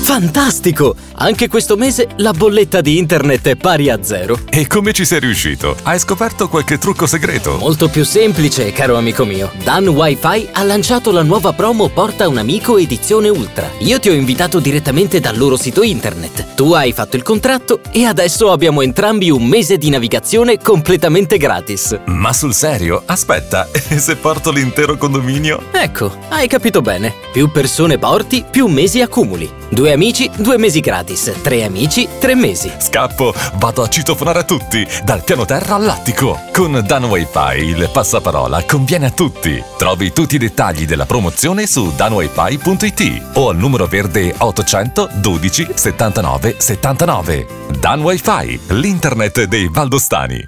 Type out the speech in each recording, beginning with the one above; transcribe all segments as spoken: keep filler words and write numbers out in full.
Fantastico! Anche questo mese la bolletta di internet è pari a zero. E come ci sei riuscito? Hai scoperto qualche trucco segreto? Molto più semplice, caro amico mio. Dan Wi-Fi ha lanciato la nuova promo Porta un amico edizione Ultra. Io ti ho invitato direttamente dal loro sito internet. Tu hai fatto il contratto e adesso abbiamo entrambi un mese di navigazione completamente gratis. Ma sul serio? Aspetta, e se porto l'intero condominio? Ecco, hai capito bene. Più persone porti, più mesi accumuli. Due amici, due mesi gratis. Tre amici, tre mesi. Scappo, vado a citofonare a tutti, dal piano terra all'attico. Con Dan Wi-Fi il passaparola conviene a tutti. Trovi tutti i dettagli della promozione su dan wifi punto it o al numero verde ottocento dodici settantanove settantanove. Dan Wi-Fi, l'internet dei valdostani.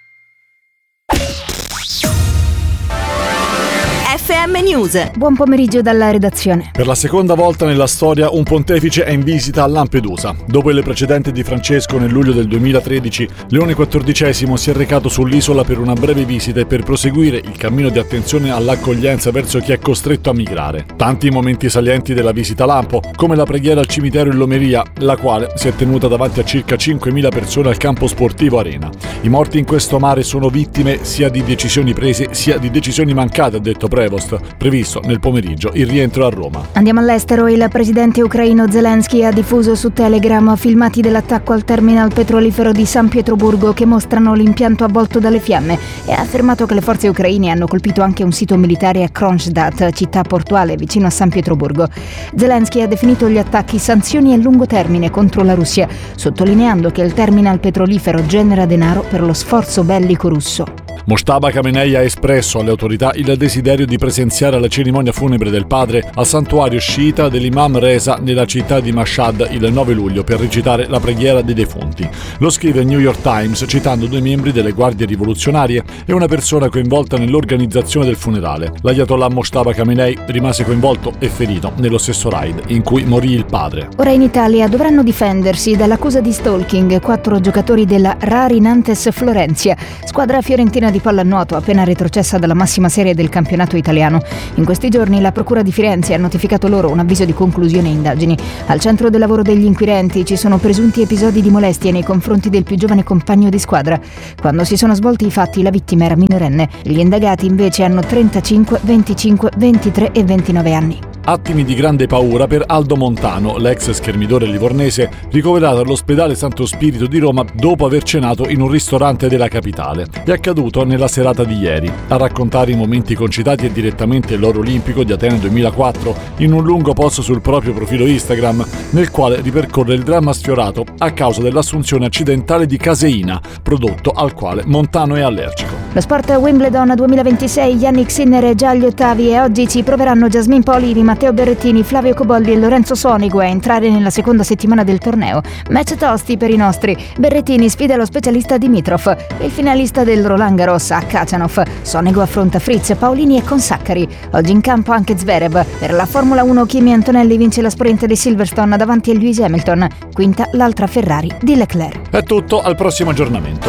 F M News. Buon pomeriggio dalla redazione. Per la seconda volta nella storia un pontefice è in visita a Lampedusa. Dopo le precedenti di Francesco nel luglio del duemilatredici, Leone quattordicesimo si è recato sull'isola per una breve visita e per proseguire il cammino di attenzione all'accoglienza verso chi è costretto a migrare. Tanti i momenti salienti della visita lampo, come la preghiera al cimitero in Lomeria, la quale si è tenuta davanti a circa cinquemila persone al campo sportivo Arena. I morti in questo mare sono vittime sia di decisioni prese sia di decisioni mancate, ha detto Prevost. Previsto nel pomeriggio il rientro a Roma. Andiamo all'estero. Il presidente ucraino Zelensky ha diffuso su Telegram filmati dell'attacco al terminal petrolifero di San Pietroburgo che mostrano l'impianto avvolto dalle fiamme e ha affermato che le forze ucraine hanno colpito anche un sito militare a Kronstadt, città portuale vicino a San Pietroburgo. Zelensky ha definito gli attacchi sanzioni a lungo termine contro la Russia, sottolineando che il terminal petrolifero genera denaro per lo sforzo bellico russo. Mojtaba Khamenei ha espresso alle autorità il desiderio di presenziare alla cerimonia funebre del padre al santuario sciita dell'Imam Reza nella città di Mashhad il nove luglio per recitare la preghiera dei defunti. Lo scrive il New York Times citando due membri delle guardie rivoluzionarie e una persona coinvolta nell'organizzazione del funerale. L'Ayatollah Mojtaba Khamenei rimase coinvolto e ferito nello stesso raid in cui morì il padre. Ora in Italia dovranno difendersi dall'accusa di stalking quattro giocatori della Rari Nantes Florencia, squadra fiorentina di pallanuoto appena retrocessa dalla massima serie del campionato italiano. In questi giorni la Procura di Firenze ha notificato loro un avviso di conclusione indagini. Al centro del lavoro degli inquirenti ci sono presunti episodi di molestie nei confronti del più giovane compagno di squadra. Quando si sono svolti i fatti la vittima era minorenne. Gli indagati invece hanno trentacinque, venticinque, ventitré e ventinove anni. Attimi di grande paura per Aldo Montano, l'ex schermidore livornese, ricoverato all'ospedale Santo Spirito di Roma dopo aver cenato in un ristorante della capitale. È accaduto nella serata di ieri. A raccontare i momenti concitati è direttamente l'oro olimpico di Atene duemilaquattro in un lungo post sul proprio profilo Instagram, nel quale ripercorre il dramma sfiorato a causa dell'assunzione accidentale di caseina, prodotto al quale Montano è allergico. Lo sport Wimbledon duemilaventisei, Yannick Sinner è già agli ottavi e oggi ci proveranno Jasmine Paolini, Matteo Berrettini, Flavio Cobolli e Lorenzo Sonego a entrare nella seconda settimana del torneo. Match tosti per i nostri. Berrettini sfida lo specialista Dimitrov, il finalista del Roland Garros a Khachanov. Sonego affronta Fritz, Paolini e Consaccari. Oggi in campo anche Zverev. Per la Formula uno Kimi Antonelli vince la sprint di Silverstone davanti a Lewis Hamilton. Quinta l'altra Ferrari di Leclerc. È tutto, al prossimo aggiornamento.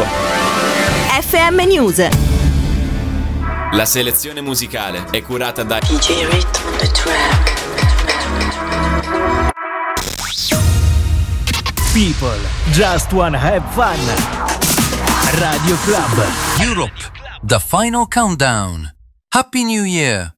F M News. La selezione musicale è curata da D J Rit on the track. People just wanna have fun. Radio Club Europe, the final countdown. Happy New Year.